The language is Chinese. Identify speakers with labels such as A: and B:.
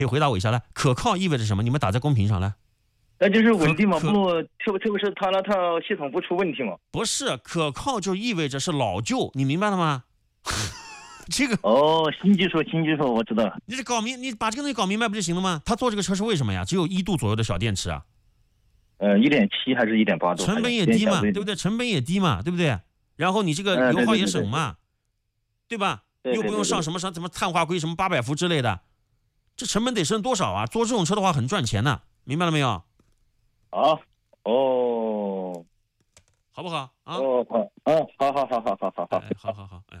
A: 可以回答我一下来，可靠意味着什么？你们打在公屏上来。
B: 那就是稳定嘛，不，特别是它那套系统不出问题嘛。
A: 不是，可靠就意味着是老旧，你明白了吗？这个
B: 新技术，我知道了。
A: 你把这个东西搞明白不就行了吗？他做这个车是为什么呀？只有1度左右的小电池啊。
B: 1.7还是1.8度？
A: 成本也低嘛，对不对？成本也低嘛，对不对？然后你这个油耗也省嘛，对吧？又不用上什么碳化硅什么800伏之类的，这成本得省多少啊？做这种车的话很赚钱的，明白了没有？
B: 好，
A: 好不好啊？
B: 好，好，
A: 好，哎，好，哎。